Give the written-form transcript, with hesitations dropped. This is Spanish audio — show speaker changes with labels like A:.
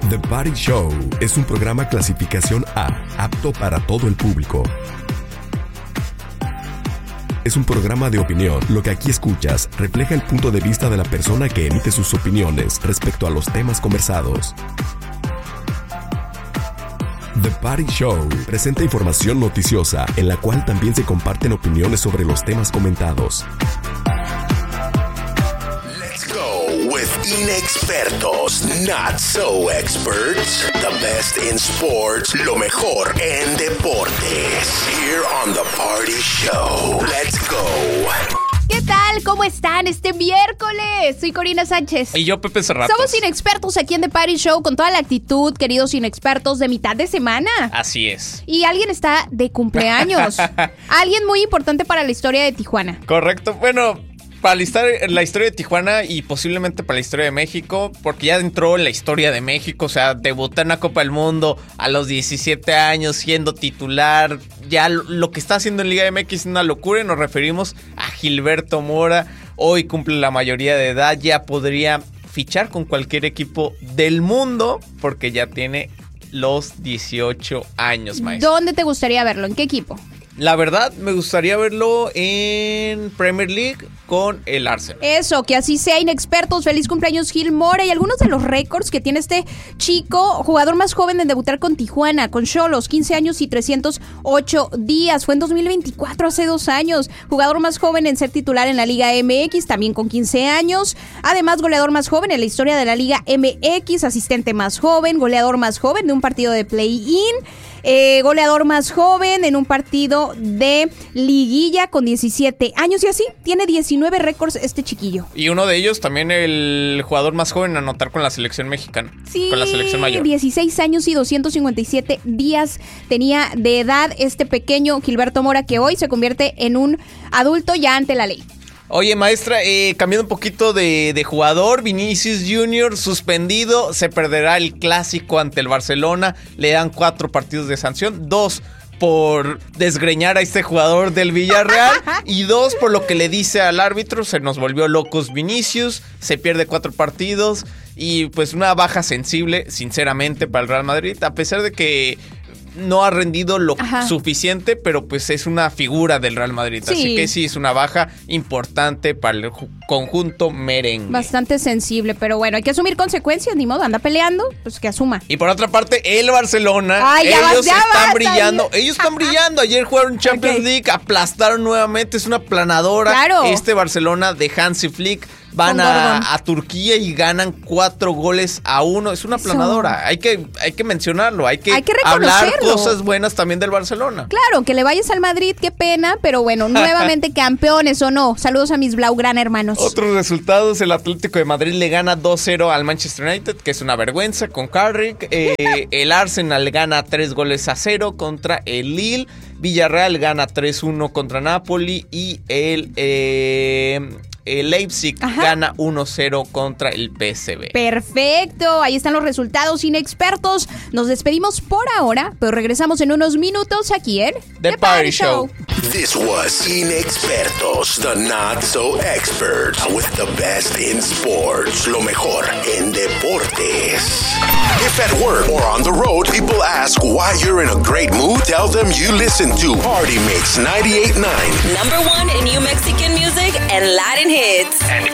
A: The Party Show es un programa clasificación A, apto para todo el público. Es un programa de opinión. Lo que aquí escuchas refleja el punto de vista de la persona que emite sus opiniones respecto a los temas conversados. The Party Show presenta información noticiosa en la cual también se comparten opiniones sobre los temas comentados.
B: Let's go with inexpertos, not so experts. The best in sports, lo mejor en deportes. Here on The Party Show. Let's go.
C: ¿Qué tal? ¿Cómo están este miércoles? Soy Corina Sánchez.
D: Y yo, Pepe Cerratos.
C: Somos inexpertos aquí en The Party Show con toda la actitud, queridos inexpertos, de mitad de semana.
D: Así es.
C: Y alguien está de cumpleaños. Alguien muy importante para la historia de Tijuana.
D: Correcto. Bueno, para la historia de Tijuana y posiblemente para la historia de México, porque ya entró en la historia de México, o sea, debutó en la Copa del Mundo a los 17 años siendo titular. Ya lo que está haciendo en Liga MX es una locura y nos referimos a Gilberto Mora. Hoy cumple la mayoría de edad, ya podría fichar con cualquier equipo del mundo porque ya tiene los 18 años, maestro.
C: ¿Dónde te gustaría verlo? ¿En qué equipo?
D: La verdad, me gustaría verlo en Premier League con el Arsenal.
C: Eso, que así sea, inexpertos. Feliz cumpleaños, Gil Mora. Y algunos de los récords que tiene este chico, jugador más joven en debutar con Tijuana, con Xolos, 15 años y 308 días. Fue en 2024, hace 2 años. Jugador más joven en ser titular en la Liga MX, también con 15 años. Además, goleador más joven en la historia de la Liga MX, asistente más joven, goleador más joven de un partido de play-in. Goleador más joven en un partido de liguilla con 17 años y así, tiene 19 récords este chiquillo.
D: Y uno de ellos también el jugador más joven en anotar con la selección mexicana.
C: Sí,
D: con la selección mayor.
C: 16 años y 257 días tenía de edad este pequeño Gilberto Mora, que hoy se convierte en un adulto ya ante la ley.
D: Oye, maestra, cambiando un poquito de jugador, Vinicius Jr. suspendido, se perderá el clásico ante el Barcelona, le dan 4 partidos de sanción, 2 por desgreñar a este jugador del Villarreal y 2 por lo que le dice al árbitro. Se nos volvió locos Vinicius, se pierde 4 partidos y pues una baja sensible, sinceramente, para el Real Madrid, a pesar de que no ha rendido lo suficiente, pero pues es una figura del Real Madrid. Sí. Así que sí, es una baja importante para el conjunto merengue.
C: Bastante sensible, pero bueno, hay que asumir consecuencias, ni modo, anda peleando, pues que asuma.
D: Y por otra parte, el Barcelona, ellos están brillando. Ellos están brillando. Ayer jugaron Champions League, aplastaron nuevamente, es una planadora.
C: Claro.
D: Este Barcelona de Hansi Flick. Van a Turquía y ganan 4-1. Es una planadora. Hay que mencionarlo. Hay que hablar cosas buenas también del Barcelona.
C: Claro, que le vayas al Madrid, qué pena. Pero bueno, nuevamente campeones o no. Saludos a mis Blaugrana hermanos.
D: Otros resultados: el Atlético de Madrid le gana 2-0 al Manchester United, que es una vergüenza con Carrick. El Arsenal gana 3-0 contra el Lille. Villarreal gana 3-1 contra Napoli. Y el Leipzig gana 1-0 contra el PSV.
C: Perfecto, ahí están los resultados inexpertos. Nos despedimos por ahora, pero regresamos en unos minutos aquí en
D: The Party Show.
B: This was Inexpertos, the not so experts, with the best in sports, lo mejor en deportes. If at work or on the road, people ask why you're in a great mood, tell them you listen to Party Mix 98.9.
E: #1 in New Mexican music and Latin hits.
B: And